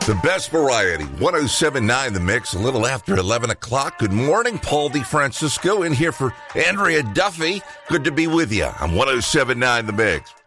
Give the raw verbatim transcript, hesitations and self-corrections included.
The best variety, one oh seven point nine The Mix, a little after eleven o'clock. Good morning, Paul DeFrancisco, in here for Andrea Duffy. Good to be with you on one oh seven point nine The Mix.